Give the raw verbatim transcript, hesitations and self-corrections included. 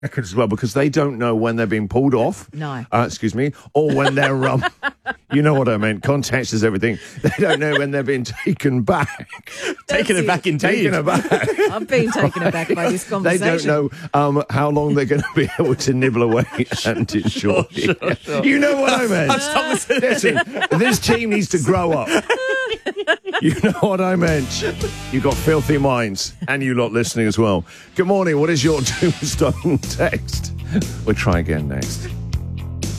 as well, because they don't know when they're being pulled off. No. Uh, excuse me. Or when they're, um, you know what I meant. Context is everything. They don't know when they're being taken back. Taken it. aback indeed. Taken aback. I've been taken aback by this They conversation. don't know um, how long they're going to be able to nibble away and enjoy. Sure, sure, sure. You know what I meant. I've stopped listening. Listen, this team needs to grow up. You know what I meant. You've got filthy minds, and you lot listening as well. Good morning. What is your tombstone text? We'll try again next.